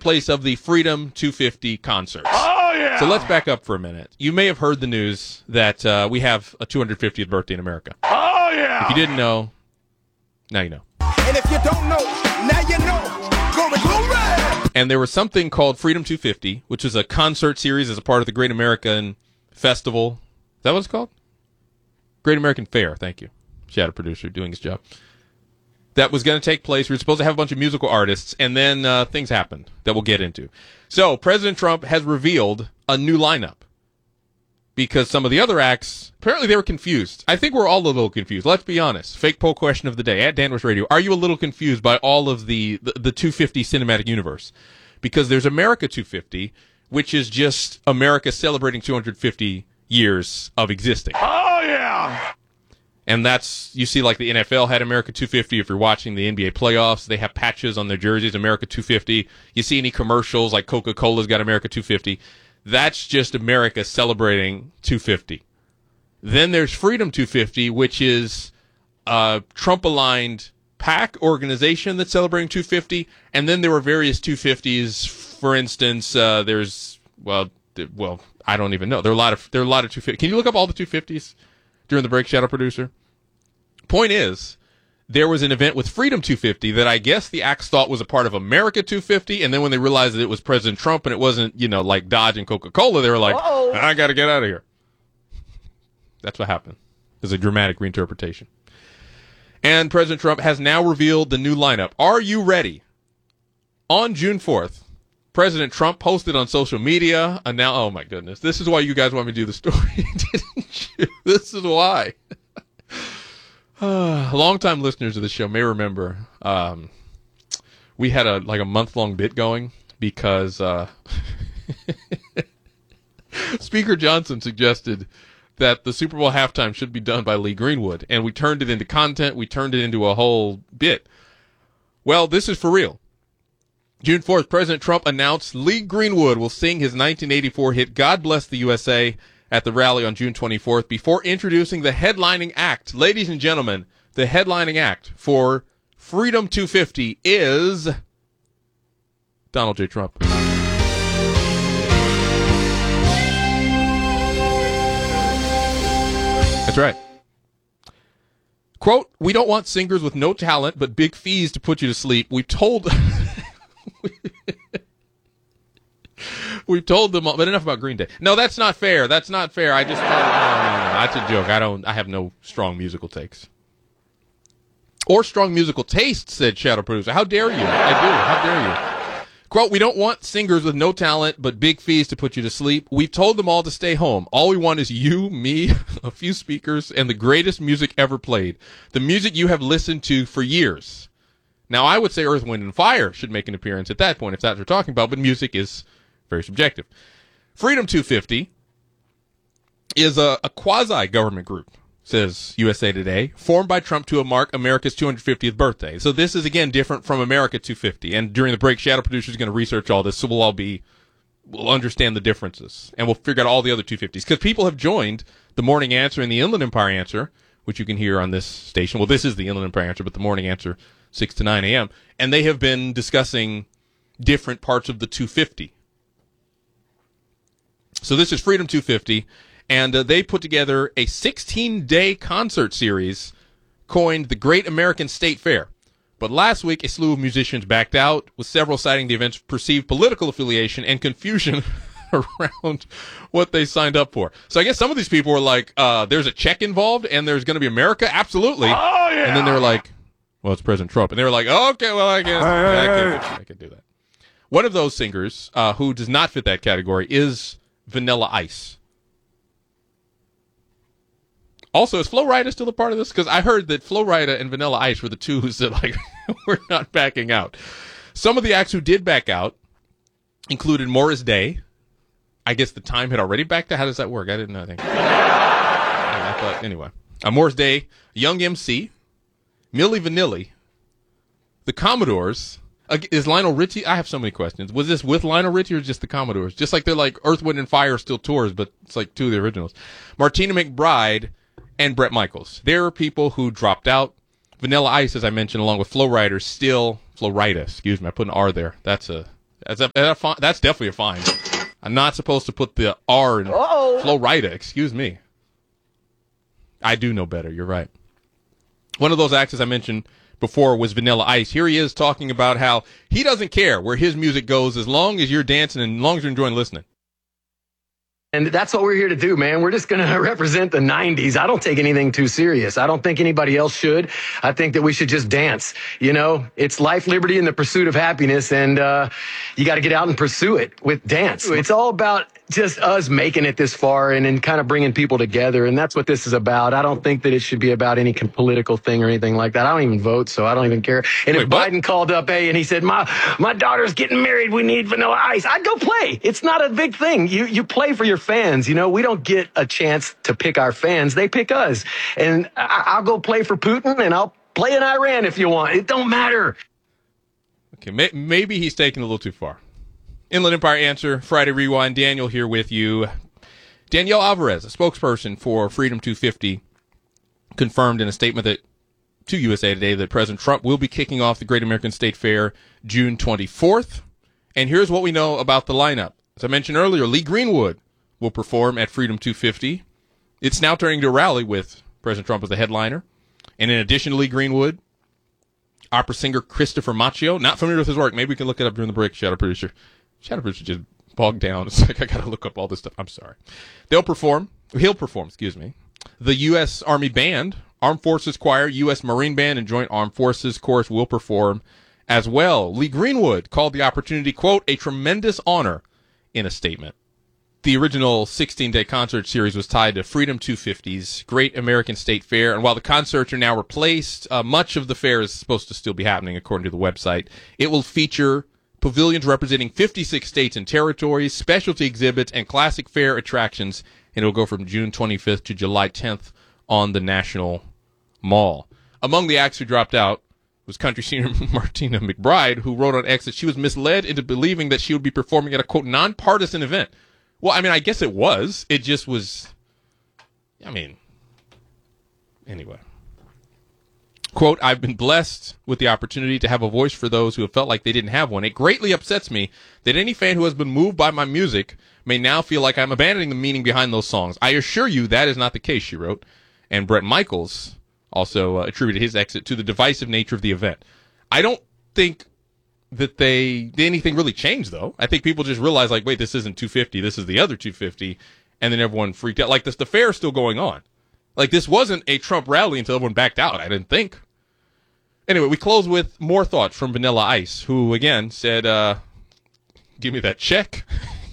place of the Freedom 250 concerts. Oh, yeah. So let's back up for a minute. You may have heard the news that we have a 250th birthday in America. Oh, yeah. If you didn't know, now you know. And if you don't know, now you know. Glory. And there was something called Freedom 250, which is a concert series as a part of the Great American Festival. Is that what it's called? Great American Fair, thank you. Shadow producer doing his job. That was going to take place. We were supposed to have a bunch of musical artists, and then things happened that we'll get into. So President Trump has revealed a new lineup because some of the other acts, apparently they were confused. I think we're all a little confused. Let's be honest. Fake poll question of the day at Danbush Radio. Are you a little confused by all of the 250 cinematic universe? Because there's America 250, which is just America celebrating 250 years of existing. Oh, yeah. And that's, you see, like the NFL had America 250. If you're watching the NBA playoffs, they have patches on their jerseys, America 250. You see any commercials, like Coca-Cola's got America 250. That's just America celebrating 250. Then there's Freedom 250, which is a Trump-aligned PAC organization that's celebrating 250. And then there were various 250s. For instance, there's, well, I don't even know. There are a lot of 250. Can you look up all the 250s? During the break, Shadow Producer. Point is, there was an event with Freedom 250 that I guess the acts thought was a part of America 250, and then when they realized that it was President Trump and it wasn't, like Dodge and Coca-Cola, they were like, Uh-oh. I got to get out of here. That's what happened. It's a dramatic reinterpretation. And President Trump has now revealed the new lineup. Are you ready? On June 4th, President Trump posted on social media, and now, oh my goodness, this is why you guys want me to do the story, didn't you? This is why. Longtime listeners of the show may remember we had a month-long bit going because Speaker Johnson suggested that the Super Bowl halftime should be done by Lee Greenwood, and we turned it into content. We turned it into a whole bit. Well, this is for real. June 4th, President Trump announced Lee Greenwood will sing his 1984 hit God Bless the USA at the rally on June 24th before introducing the headlining act. Ladies and gentlemen, the headlining act for Freedom 250 is Donald J. Trump. That's right. Quote, we don't want singers with no talent but big fees to put you to sleep. We've told them all, but enough about Green Day. No, that's not fair. That's not fair. I just no. That's a joke. I have no strong musical takes. Or strong musical tastes, said Shadow Producer. How dare you? I do. How dare you? Quote, we don't want singers with no talent but big fees to put you to sleep. We've told them all to stay home. All we want is you, me, a few speakers, and the greatest music ever played. The music you have listened to for years. Now, I would say Earth, Wind, and Fire should make an appearance at that point, if that's what we're talking about, but music is very subjective. Freedom 250 is a quasi-government group, says USA Today, formed by Trump to mark America's 250th birthday. So this is, again, different from America 250. And during the break, Shadow Producer is going to research all this, so we'll understand the differences. And we'll figure out all the other 250s. Because people have joined the Morning Answer and the Inland Empire Answer, which you can hear on this station. Well, this is the Inland Empire Answer, but the Morning Answer, 6 to 9 a.m. And they have been discussing different parts of the 250. So this is Freedom 250. And they put together a 16-day concert series coined the Great American State Fair. But last week, a slew of musicians backed out, with several citing the event's perceived political affiliation and confusion around what they signed up for. So I guess some of these people were like, there's a check involved and there's going to be America? Absolutely. Oh, yeah. And then they were like, well, it's President Trump. And they were like, okay, well, I can do that. One of those singers who does not fit that category is Vanilla Ice. Also, is Flo Rida still a part of this? Because I heard that Flo Rida and Vanilla Ice were the two who said, we're not backing out. Some of the acts who did back out included Morris Day. I guess the Time had already backed out. How does that work? I didn't know. I thought, anyway. Morris Day, Young MC, Milli Vanilli, the Commodores. Is Lionel Richie? I have so many questions. Was this with Lionel Richie or just the Commodores? Just like they're like Earth, Wind, and Fire still tours, but it's like two of the originals. Martina McBride and Bret Michaels. There are people who dropped out. Vanilla Ice, as I mentioned, along with Flo Rida, I put an R there. That's That's definitely a fine. I'm not supposed to put the R in Flo Rida. Excuse me. I do know better. You're right. One of those acts, as I mentioned before, was Vanilla Ice. Here he is talking about how he doesn't care where his music goes as long as you're dancing and as long as you're enjoying listening. And that's what we're here to do, man. We're just going to represent the 90s. I don't take anything too serious. I don't think anybody else should. I think that we should just dance. You know, it's life, liberty, and the pursuit of happiness. And you got to get out and pursue it with dance. It's all about just us making it this far and kind of bringing people together. And that's what this is about. I don't think that it should be about any political thing or anything like that. I don't even vote, so I don't even care. And if Biden called up, and he said, my daughter's getting married, we need Vanilla Ice, I'd go play. It's not a big thing. You play for your fans. You know, we don't get a chance to pick our fans. They pick us. And I'll go play for Putin, and I'll play in Iran if you want. It don't matter. Okay, maybe he's taking it a little too far. Inland Empire Answer, Friday Rewind. Daniel here with you. Danielle Alvarez, a spokesperson for Freedom 250, confirmed in a statement to USA Today that President Trump will be kicking off the Great American State Fair June 24th. And here's what we know about the lineup. As I mentioned earlier, Lee Greenwood will perform at Freedom 250. It's now turning to a rally with President Trump as the headliner. And in addition to Lee Greenwood, opera singer Christopher Macchio. Not familiar with his work. Maybe we can look it up during the break, Shadow Producer. Shadow Producer just bogged down. It's like I got to look up all this stuff. I'm sorry. He'll perform, the U.S. Army Band, Armed Forces Choir, U.S. Marine Band, and Joint Armed Forces Chorus will perform as well. Lee Greenwood called the opportunity, quote, a tremendous honor in a statement. The original 16-day concert series was tied to Freedom 250's Great American State Fair, and while the concerts are now replaced, much of the fair is supposed to still be happening according to the website. It will feature pavilions representing 56 states and territories, specialty exhibits, and classic fair attractions, and it will go from June 25th to July 10th on the National Mall. Among the acts who dropped out was country singer Martina McBride, who wrote on X that she was misled into believing that she would be performing at a, quote, nonpartisan event. Well, I mean, I guess it was. It just was, anyway. Quote, I've been blessed with the opportunity to have a voice for those who have felt like they didn't have one. It greatly upsets me that any fan who has been moved by my music may now feel like I'm abandoning the meaning behind those songs. I assure you that is not the case, she wrote. And Bret Michaels also attributed his exit to the divisive nature of the event. I don't think that anything really changed, though. I think people just realized, like, wait, this isn't 250, this is the other 250, and then everyone freaked out. Like, the fair is still going on. Like, this wasn't a Trump rally until everyone backed out, I didn't think. Anyway, we close with more thoughts from Vanilla Ice, who, again, said, give me that check,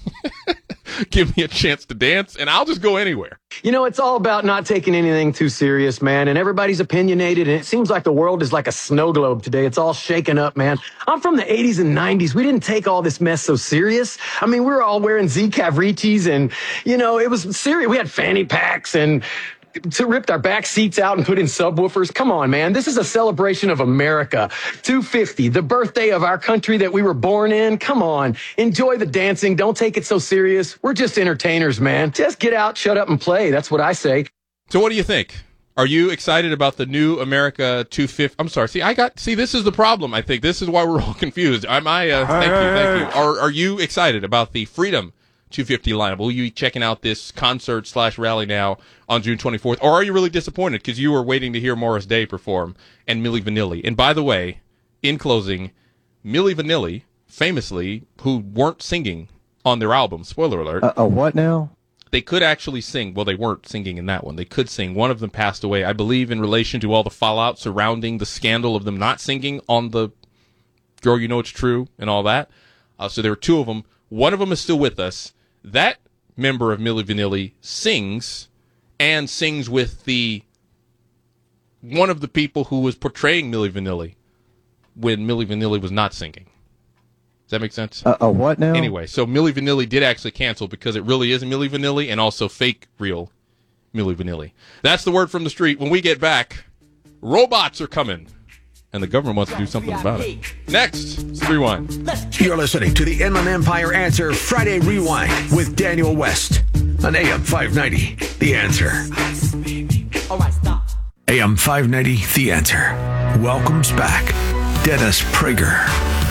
give me a chance to dance, and I'll just go anywhere. You know, it's all about not taking anything too serious, man, and everybody's opinionated, and it seems like the world is like a snow globe today. It's all shaken up, man. I'm from the 80s and 90s. We didn't take all this mess so serious. I mean, we were all wearing Z Cavritis, and, you know, it was serious. We had fanny packs and ripped our back seats out and put in subwoofers. Come on, man. This is a celebration of America. 250, the birthday of our country that we were born in. Come on. Enjoy the dancing. Don't take it so serious. We're just entertainers, man. Just get out, shut up, and play. That's what I say. So what do you think? Are you excited about the new America 250? I'm sorry. See, this is the problem, I think. This is why we're all confused. Thank you. Are you excited about the Freedom 250 lineup? Will you be checking out this concert/rally now on June 24th? Or are you really disappointed because you were waiting to hear Morris Day perform and Milli Vanilli? And by the way, in closing, Milli Vanilli, famously, who weren't singing on their album, spoiler alert. What now? They could actually sing. Well, they weren't singing in that one. They could sing. One of them passed away, I believe, in relation to all the fallout surrounding the scandal of them not singing on the Girl You Know It's True and all that. So there were two of them. One of them is still with us. That member of Milli Vanilli sings with one of the people who was portraying Milli Vanilli when Milli Vanilli was not singing. Does that make sense? What now? Anyway, so Milli Vanilli did actually cancel because it really is Milli Vanilli and also fake real Milli Vanilli. That's the word from the street. When we get back, robots are coming. And the government wants to do something about it. Next, Rewind. You're listening to the Inland Empire Answer Friday Rewind with Daniel West on AM 590. The Answer. All right, stop. AM 590. The Answer welcomes back Dennis Prager.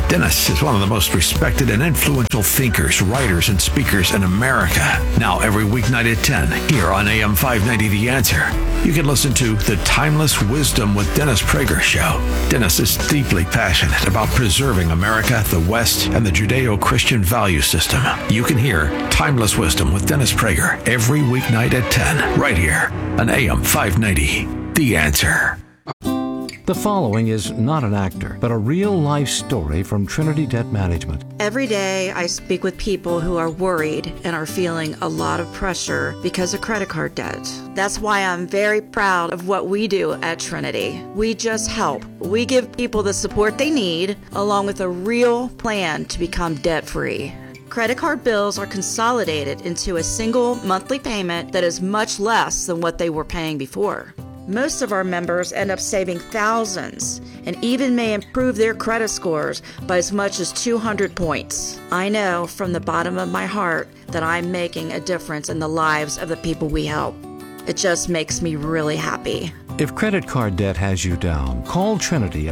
Dennis is one of the most respected and influential thinkers, writers, and speakers in America. Now, every weeknight at 10, here on AM 590 The Answer, you can listen to The Timeless Wisdom with Dennis Prager Show. Dennis is deeply passionate about preserving America, the West, and the Judeo-Christian value system. You can hear Timeless Wisdom with Dennis Prager every weeknight at 10, right here on AM 590 The Answer. The following is not an actor, but a real-life story from Trinity Debt Management. Every day, I speak with people who are worried and are feeling a lot of pressure because of credit card debt. That's why I'm very proud of what we do at Trinity. We just help. We give people the support they need, along with a real plan to become debt-free. Credit card bills are consolidated into a single monthly payment that is much less than what they were paying before. Most of our members end up saving thousands and even may improve their credit scores by as much as 200 points. I know from the bottom of my heart that I'm making a difference in the lives of the people we help. It just makes me really happy. If credit card debt has you down, call Trinity at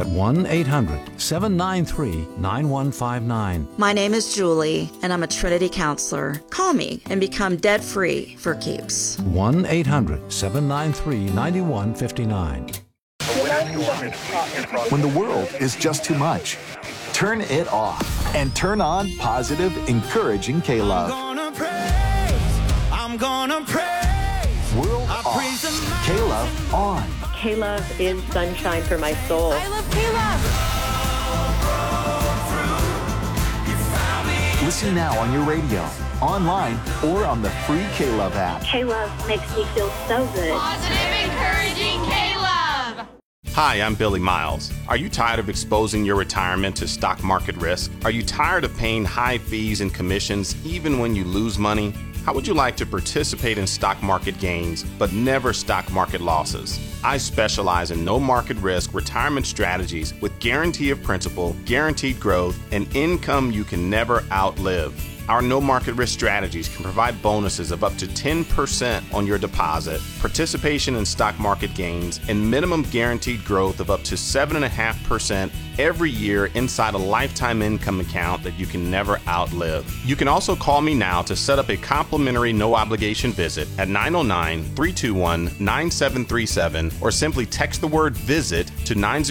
1-800-793-9159. My name is Julie, and I'm a Trinity counselor. Call me and become debt-free for keeps. 1-800-793-9159. When the world is just too much, turn it off and turn on positive, encouraging K-Love. I'm gonna praise. World off, K-Love on. K-Love is sunshine for my soul. I love K-Love. Listen now on your radio, online, or on the free K-Love app. K-Love makes me feel so good. Positive, encouraging K-Love. Hi, I'm Billy Miles. Are you tired of exposing your retirement to stock market risk? Are you tired of paying high fees and commissions even when you lose money? How would you like to participate in stock market gains, but never stock market losses? I specialize in no market risk retirement strategies with guarantee of principal, guaranteed growth, and income you can never outlive. Our no market risk strategies can provide bonuses of up to 10% on your deposit, participation in stock market gains, and minimum guaranteed growth of up to 7.5% every year inside a lifetime income account that you can never outlive. You can also call me now to set up a complimentary no obligation visit at 909-321-9737 or simply text the word visit to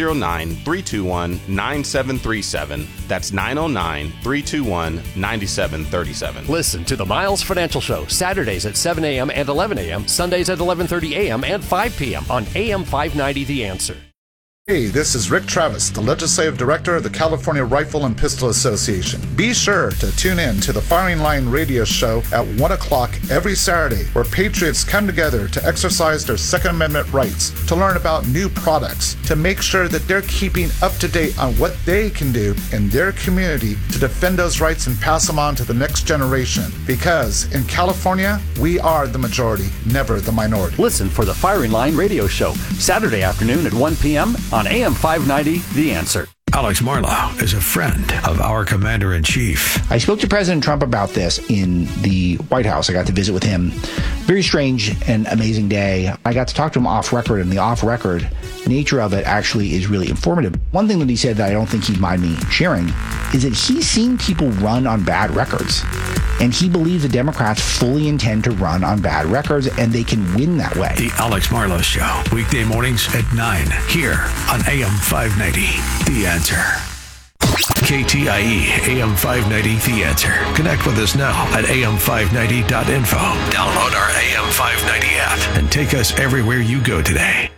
909-321-9737. That's 909-321-9737. Listen to the Miles Financial Show Saturdays at 7 a.m. and 11 a.m., Sundays at 11:30 a.m. and 5 p.m. on AM 590 The Answer. Hey, this is Rick Travis, the Legislative Director of the California Rifle and Pistol Association. Be sure to tune in to the Firing Line radio show at 1 o'clock every Saturday, where patriots come together to exercise their Second Amendment rights, to learn about new products, to make sure that they're keeping up to date on what they can do in their community to defend those rights and pass them on to the next generation. Because in California, we are the majority, never the minority. Listen for the Firing Line radio show, Saturday afternoon at 1 p.m. on AM 590, The Answer. Alex Marlow is a friend of our Commander-in-Chief. I spoke to President Trump about this in the White House. I got to visit with him. Very strange and amazing day. I got to talk to him off record, and the off-record nature of it actually is really informative. One thing that he said that I don't think he'd mind me sharing is that he's seen people run on bad records. And he believes the Democrats fully intend to run on bad records, and they can win that way. The Alex Marlow Show, weekday mornings at 9, here on AM 590, The Answer. KTIE AM 590, The Answer. Connect with us now at am590.info. Download our AM 590 app and take us everywhere you go today.